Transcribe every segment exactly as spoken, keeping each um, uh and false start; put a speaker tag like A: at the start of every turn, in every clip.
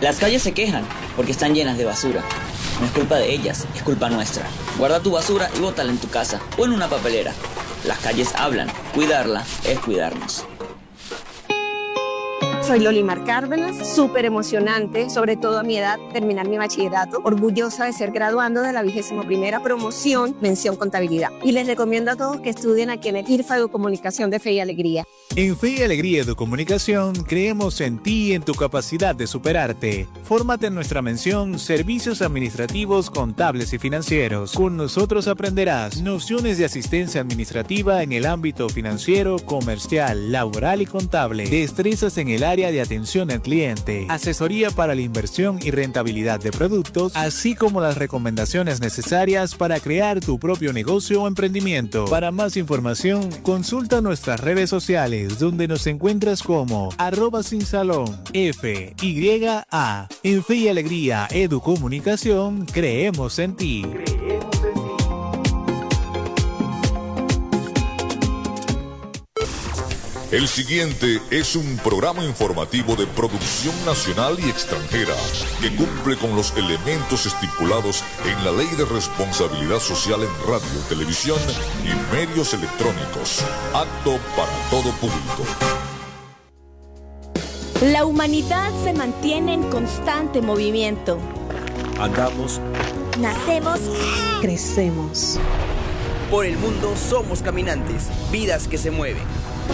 A: Las calles se quejan porque están llenas de basura. No es culpa de ellas, es culpa nuestra. Guarda tu basura y bótala en tu casa o en una papelera. Las calles hablan, cuidarla es cuidarnos.
B: Soy Lolimar Cárdenas, súper emocionante, sobre todo a mi edad, terminar mi bachillerato, orgullosa de ser graduando de la vigésima primera promoción, mención contabilidad. Y les recomiendo a todos que estudien aquí en el I R F A Educomunicación de Fe y Alegría.
C: En Fe y Alegría Educomunicación creemos en ti y en tu capacidad de superarte. Fórmate en nuestra mención Servicios Administrativos, Contables y Financieros. Con nosotros aprenderás nociones de asistencia administrativa en el ámbito financiero, comercial, laboral y contable, destrezas en el área de atención al cliente, asesoría para la inversión y rentabilidad de productos, así como las recomendaciones necesarias para crear tu propio negocio o emprendimiento. Para más información, consulta nuestras redes sociales, donde nos encuentras como arroba sin salón F Y A. En Fe y Alegría Educomunicación creemos en ti.
D: El siguiente es un programa informativo de producción nacional y extranjera que cumple con los elementos estipulados en la Ley de Responsabilidad Social en Radio, Televisión y Medios Electrónicos. Apto para todo público.
E: La humanidad se mantiene en constante movimiento.
F: Andamos.
E: Nacemos.
G: Crecemos.
H: Por el mundo somos caminantes, vidas que se mueven.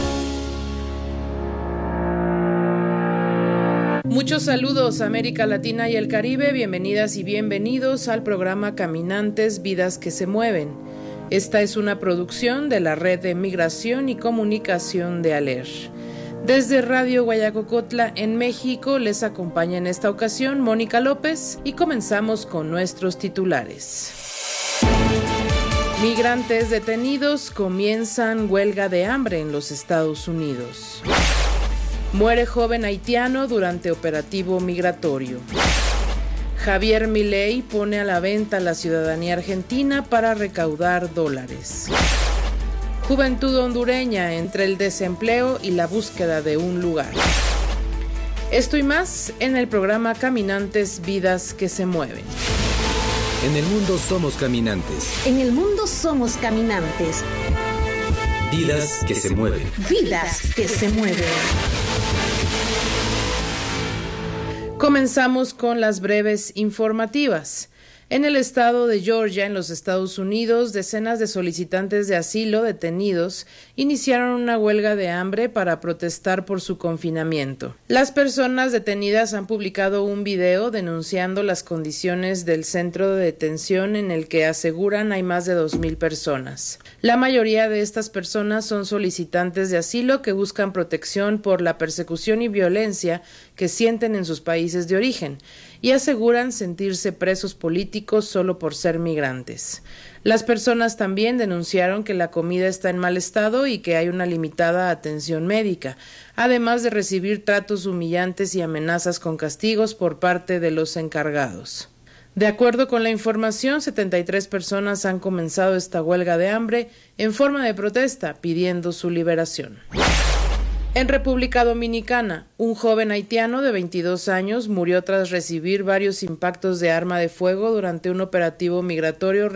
I: Muchos saludos a América Latina y el Caribe, bienvenidas y bienvenidos al programa Caminantes, Vidas que se Mueven. Esta es una producción de la Red de Migración y Comunicación de ALER. Desde Radio Guayacocotla en México les acompaña en esta ocasión Mónica López y comenzamos con nuestros titulares. Migrantes detenidos comienzan huelga de hambre en los Estados Unidos. Muere joven haitiano durante operativo migratorio. Javier Milei pone a la venta la ciudadanía argentina para recaudar dólares. Juventud hondureña entre el desempleo y la búsqueda de un lugar. Esto y más en el programa Caminantes, Vidas que se Mueven.
F: En el mundo somos caminantes.
G: En el mundo somos caminantes.
F: Vidas que se mueven.
G: Vidas que se mueven.
I: Comenzamos con las breves informativas. En el estado de Georgia, en los Estados Unidos, decenas de solicitantes de asilo detenidos iniciaron una huelga de hambre para protestar por su confinamiento. Las personas detenidas han publicado un video denunciando las condiciones del centro de detención en el que aseguran hay más de dos mil personas. La mayoría de estas personas son solicitantes de asilo que buscan protección por la persecución y violencia que sienten en sus países de origen y aseguran sentirse presos políticos solo por ser migrantes. Las personas también denunciaron que la comida está en mal estado y que hay una limitada atención médica, además de recibir tratos humillantes y amenazas con castigos por parte de los encargados. De acuerdo con la información, setenta y tres personas han comenzado esta huelga de hambre en forma de protesta pidiendo su liberación. En República Dominicana, un joven haitiano de veintidós años murió tras recibir varios impactos de arma de fuego durante un operativo migratorio